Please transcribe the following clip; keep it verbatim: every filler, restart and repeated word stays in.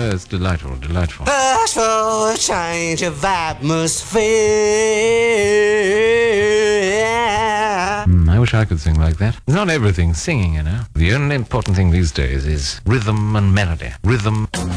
Oh, it's delightful, delightful. Ask for a change of atmosphere. Mm, I wish I could sing like that. Not everything singing, you know. The only important thing these days is rhythm and melody. Rhythm